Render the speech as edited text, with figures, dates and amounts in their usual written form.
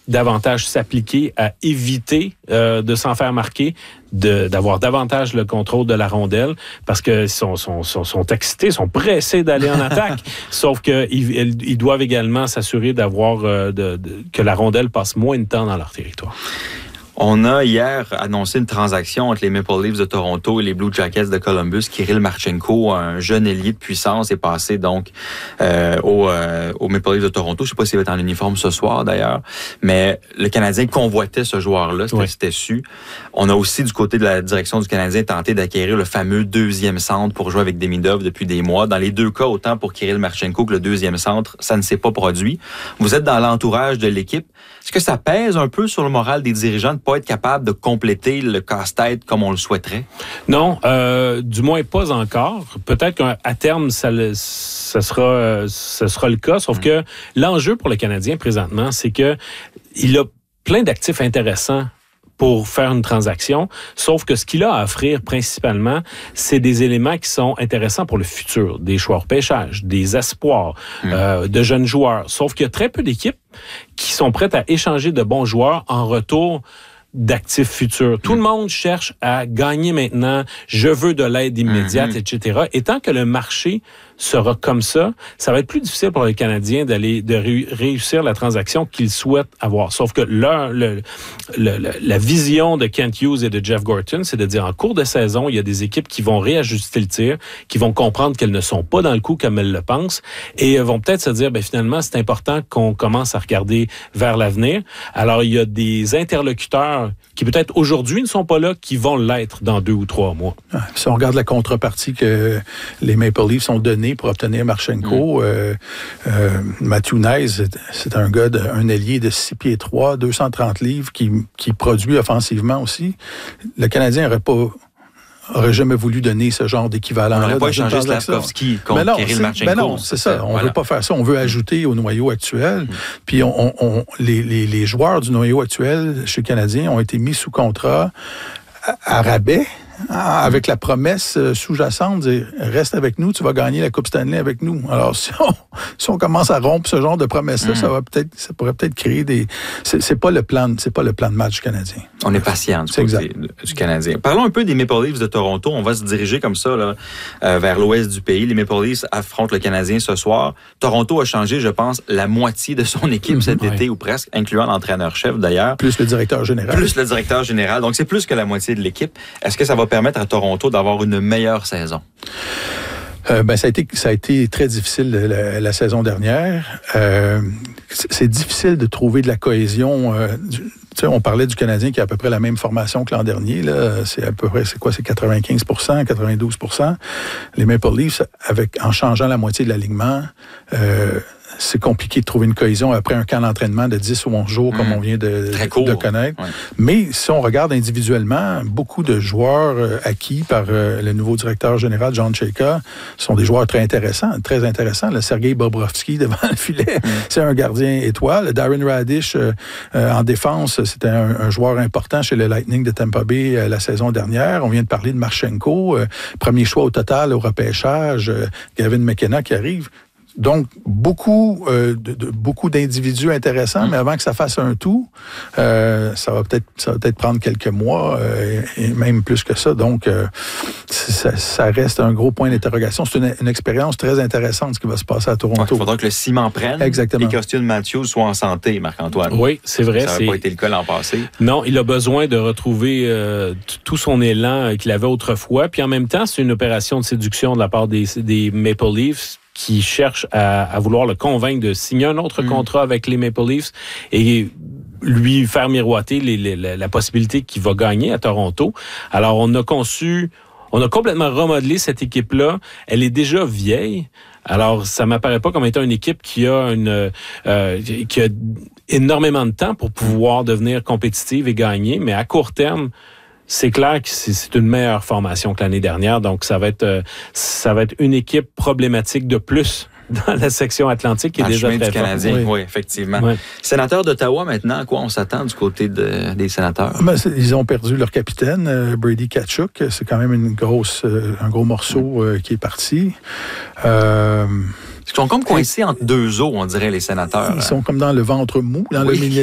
davantage s'appliquer à éviter de s'en faire marquer, d'avoir davantage le contrôle de la rondelle, parce que sont excités, sont pressés d'aller en attaque. Sauf que ils doivent également s'assurer d'avoir que la rondelle passe moins de temps dans leur territoire. On a hier annoncé une transaction entre les Maple Leafs de Toronto et les Blue Jackets de Columbus. Kirill Marchenko, un jeune ailier de puissance, est passé donc au Maple Leafs de Toronto. Je ne sais pas s'il va être en uniforme ce soir d'ailleurs, mais le Canadien convoitait ce joueur-là, c'était su. On a aussi du côté de la direction du Canadien tenté d'acquérir le fameux deuxième centre pour jouer avec Demidov depuis des mois. Dans les deux cas, autant pour Kirill Marchenko que le deuxième centre, ça ne s'est pas produit. Vous êtes dans l'entourage de l'équipe. Est-ce que ça pèse un peu sur le moral des dirigeants de ne pas être capable de compléter le casse-tête comme on le souhaiterait? Non, du moins pas encore. Peut-être qu'à terme, ça sera le cas. Sauf que l'enjeu pour le Canadien présentement, c'est que il a plein d'actifs intéressants pour faire une transaction, sauf que ce qu'il a à offrir principalement, c'est des éléments qui sont intéressants pour le futur, des choix de pêchage, des espoirs, de jeunes joueurs. Sauf qu'il y a très peu d'équipes qui sont prêtes à échanger de bons joueurs en retour d'actifs futurs. Tout le monde cherche à gagner maintenant, je veux de l'aide immédiate, etc. Et tant que le marché sera comme ça va être plus difficile pour les Canadiens de réussir la transaction qu'ils souhaitent avoir. Sauf que la vision de Kent Hughes et de Jeff Gorton, c'est de dire en cours de saison, il y a des équipes qui vont réajuster le tir, qui vont comprendre qu'elles ne sont pas dans le coup comme elles le pensent, et vont peut-être se dire, finalement, c'est important qu'on commence à regarder vers l'avenir. Alors, il y a des interlocuteurs qui peut-être aujourd'hui ne sont pas là, qui vont l'être dans 2 ou 3 mois. Si on regarde la contrepartie que les Maple Leafs ont donnée pour obtenir Marchenko, Matthew Knies, c'est un ailier de 6 pieds 3, 230 livres, qui produit offensivement aussi. Le Canadien aurait jamais voulu donner ce genre d'équivalent. On n'aurait pas échangé Slavkovski contre Kirill Marchenko. Non, c'est ça. On ne veut pas faire ça. On veut ajouter au noyau actuel. Puis les joueurs du noyau actuel chez le Canadien ont été mis sous contrat à rabais, avec la promesse sous-jacente de dire « Reste avec nous, tu vas gagner la Coupe Stanley avec nous ». Alors, si on commence à rompre ce genre de promesses-là, ça pourrait peut-être créer des... C'est pas le plan de match du Canadien. On est patient du côté du Canadien. Parlons un peu des Maple Leafs de Toronto. On va se diriger comme ça là, vers l'ouest du pays. Les Maple Leafs affrontent le Canadien ce soir. Toronto a changé, je pense, la moitié de son équipe cet été, ou presque, incluant l'entraîneur-chef d'ailleurs. Plus le directeur général. Donc, c'est plus que la moitié de l'équipe. Est-ce que ça va permettre à Toronto d'avoir une meilleure saison? Ça a été très difficile la saison dernière. C'est difficile de trouver de la cohésion. On parlait du Canadien qui a à peu près la même formation que l'an dernier. Là. C'est à peu près, c'est 95%, 92%. Les Maple Leafs, en changeant la moitié de l'alignement, c'est compliqué de trouver une cohésion après un camp d'entraînement de 10 ou 11 jours, comme on vient de connaître. Ouais. Mais si on regarde individuellement, beaucoup de joueurs acquis par le nouveau directeur général, John Chayka, sont des joueurs très intéressants. Le Sergei Bobrovsky devant le filet, c'est un gardien étoile. Darren Radish, en défense, c'était un joueur important chez le Lightning de Tampa Bay la saison dernière. On vient de parler de Marchenko, premier choix au total au repêchage, Gavin McKenna qui arrive. Donc, beaucoup d'individus intéressants, mais avant que ça fasse un tout, ça va peut-être prendre quelques mois, et même plus que ça. Donc, ça reste un gros point d'interrogation. C'est une expérience très intéressante, ce qui va se passer à Toronto. Il faudra que le ciment prenne. Exactement. Et qu'Austin Matthews soit en santé, Marc-Antoine. Oui, c'est vrai. Ça n'a pas été le cas l'an passé. Non, il a besoin de retrouver tout son élan qu'il avait autrefois. Puis en même temps, c'est une opération de séduction de la part des Maple Leafs, qui cherche à vouloir le convaincre de signer un autre contrat avec les Maple Leafs et lui faire miroiter la possibilité qu'il va gagner à Toronto. Alors, on a complètement remodelé cette équipe-là. Elle est déjà vieille. Alors, ça m'apparaît pas comme étant une équipe qui a énormément de temps pour pouvoir devenir compétitive et gagner, mais à court terme, c'est clair que c'est une meilleure formation que l'année dernière, donc ça va être une équipe problématique de plus dans la section Atlantique qui est déjà très forte. Canadien, oui, effectivement. Oui. Sénateur d'Ottawa maintenant, à quoi on s'attend du côté des sénateurs? Ils ont perdu leur capitaine, Brady Tkachuk. C'est quand même un gros morceau qui est parti. Ils sont comme coincés entre deux eaux, on dirait, les sénateurs. Ils sont comme dans le ventre mou, dans le milieu.